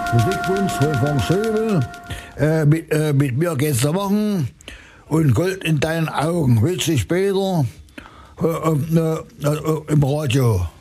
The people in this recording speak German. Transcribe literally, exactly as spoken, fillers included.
Musikwunsch von Frank Schöbel. Äh, mit, äh, mit mir geht's da machen. Und Gold in deinen Augen. Willst du dich später äh, äh, äh, im Radio?